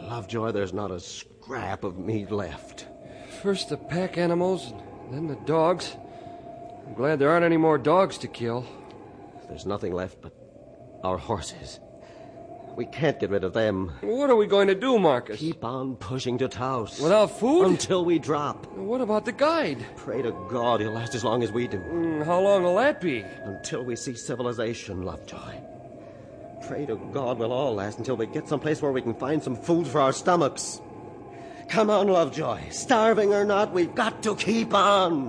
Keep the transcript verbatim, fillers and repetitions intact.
Lovejoy, there's not a scrap of meat left. First the pack animals, then the dogs. I'm glad there aren't any more dogs to kill. There's nothing left but our horses. We can't get rid of them. What are we going to do, Marcus? Keep on pushing to Taos. Without food? Until we drop. What about the guide? Pray to God he'll last as long as we do. Mm, how long will that be? Until we see civilization, Lovejoy. Pray to God we'll all last until we get someplace where we can find some food for our stomachs. Come on, Lovejoy. Starving or not, we've got to keep on.